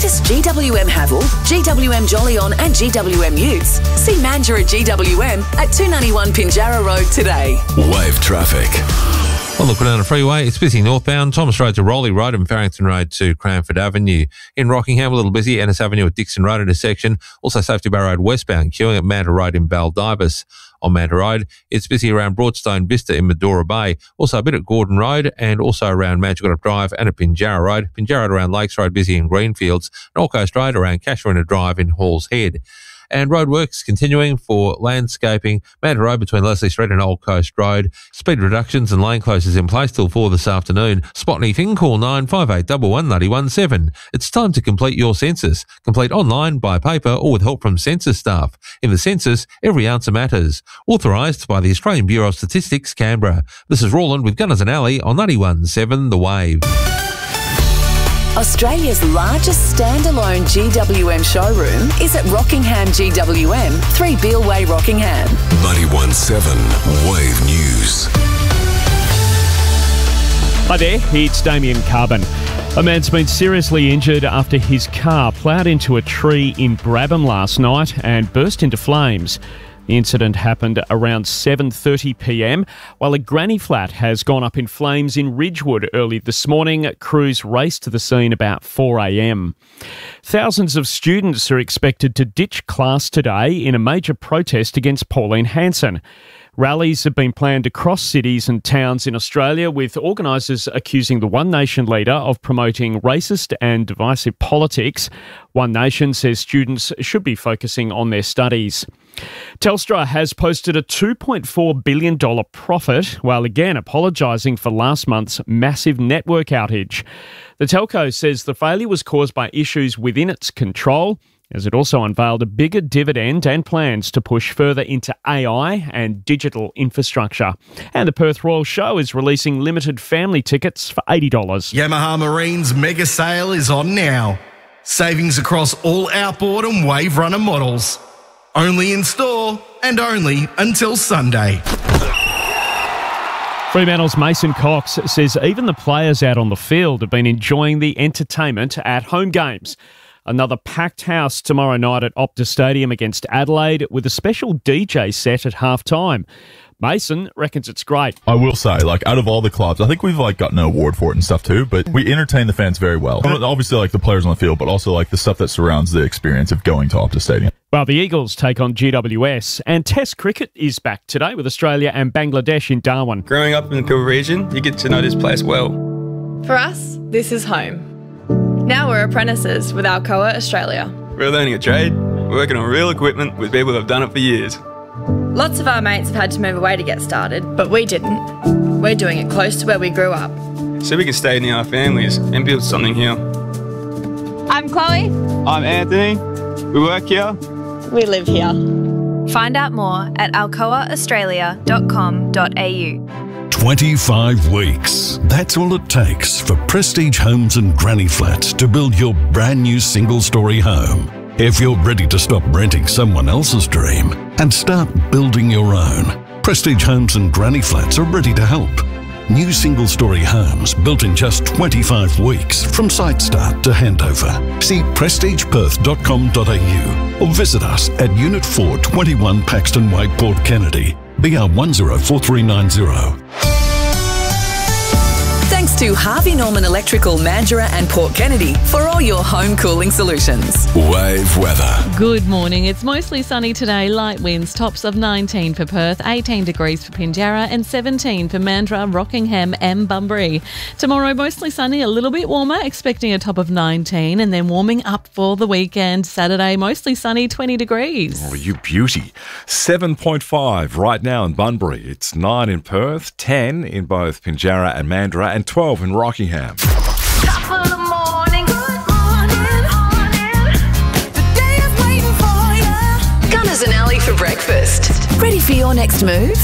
latest GWM Haval, GWM Jolyon and GWM Utes. See Mandurah GWM at 291 Pinjarra Road today. Wave traffic. Well, look, down the freeway, it's busy northbound. Thomas Road to Rowley Road and Farrington Road to Cranford Avenue. In Rockingham, a little busy. Ennis Avenue at Dixon Road intersection. Also Safety Bar Road westbound, queuing at Manta Road in Baldivis. On Manta Road, it's busy around Broadstone Vista in Medora Bay. Also a bit at Gordon Road and also around Manchester Drive and at Pinjarra Road. Pinjarra Road around Lakes Road, busy in Greenfields. And Old Coast Road around Casuarina Drive in Halls Head. And roadworks continuing for landscaping. Manta Road between Leslie Street and Old Coast Road. Speed reductions and lane closures in place till 4 this afternoon. Spot anything, call 95811 It's time to complete your census. Complete online, by paper or with help from census staff. In the census, every answer matters. Authorised by the Australian Bureau of Statistics, Canberra. This is Roland with Gunners and Alley on 91.7 The Wave. Australia's largest standalone GWM showroom is at Rockingham GWM, 3 Beale Way, Rockingham. 91.7 Wave News. Hi there, it's Damien Carbon. A man's been seriously injured after his car ploughed into a tree in Brabham last night and burst into flames. The incident happened around 7:30pm, while a granny flat has gone up in flames in Ridgewood early this morning. Crews raced to the scene about 4am. Thousands of students are expected to ditch class today in a major protest against Pauline Hanson. Rallies have been planned across cities and towns in Australia, with organisers accusing the One Nation leader of promoting racist and divisive politics. One Nation says students should be focusing on their studies. Telstra has posted a $2.4 billion profit, while again apologising for last month's massive network outage. The telco says the failure was caused by issues within its control, as it also unveiled a bigger dividend and plans to push further into AI and digital infrastructure. And the Perth Royal Show is releasing limited family tickets for $80. Yamaha Marine's mega sale is on now. Savings across all outboard and wave runner models. Only in store and only until Sunday. Fremantle's Mason Cox says even the players out on the field have been enjoying the entertainment at home games. Another packed house tomorrow night at Optus Stadium against Adelaide, with a special DJ set at half-time. Mason reckons it's great. I will say, out of all the clubs, I think we've gotten an award for it and stuff too, but we entertain the fans very well. Obviously the players on the field, but also the stuff that surrounds the experience of going to Optus Stadium. Well, the Eagles take on GWS, and Test cricket is back today with Australia and Bangladesh in Darwin. Growing up in the Pilbara region, you get to know this place well. For us, this is home. Now we're apprentices with Alcoa Australia. We're learning a trade, working on real equipment with people who have done it for years. Lots of our mates have had to move away to get started, but we didn't. We're doing it close to where we grew up. So we can stay near our families and build something here. I'm Chloe. I'm Anthony. We work here. We live here. Find out more at alcoaaustralia.com.au. 25 weeks. That's all it takes for Prestige Homes and Granny Flats to build your brand new single-storey home. If you're ready to stop renting someone else's dream and start building your own, Prestige Homes and Granny Flats are ready to help. New single-storey homes built in just 25 weeks from site start to handover. See prestigeperth.com.au or visit us at Unit 4, 21 Paxton Way, Port Kennedy, BR 104390. Thanks to Harvey Norman Electrical, Mandurah and Port Kennedy for all your home cooling solutions. Wave weather. Good morning. It's mostly sunny today. Light winds, tops of 19 for Perth, 18 degrees for Pinjarra and 17 for Mandurah, Rockingham and Bunbury. Tomorrow, mostly sunny, a little bit warmer, expecting a top of 19 and then warming up for the weekend. Saturday, mostly sunny, 20 degrees. Oh, you beauty. 7.5 right now in Bunbury. It's 9 in Perth, 10 in both Pinjarra and Mandurah and 12 in Rockingham. Top of the morning, good morning. The day is waiting for you. Gunners and Alley for breakfast. Ready for your next move?